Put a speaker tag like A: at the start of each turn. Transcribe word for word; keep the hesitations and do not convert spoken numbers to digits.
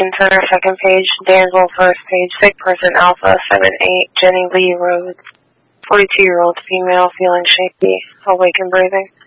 A: Center, second page. Danville, first page. Sick person, Alpha, seven eight. Jenny Lee Rhodes, forty-two-year-old female, feeling shaky, awake and breathing.